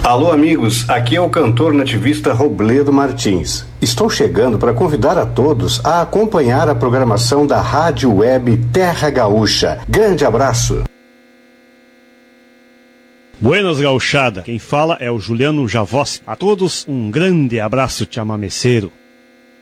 Alô, amigos, aqui é o cantor nativista Robledo Martins. Estou chegando para convidar a todos a acompanhar a programação da Rádio Web Terra Gaúcha. Grande abraço. Buenas, gauchada. Quem fala é o Juliano Javossi. A todos um grande abraço chamameceiro.